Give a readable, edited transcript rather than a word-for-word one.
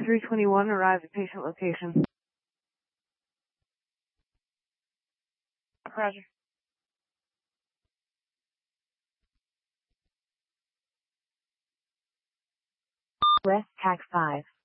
321, arrive at patient location. Roger. West Tax 5.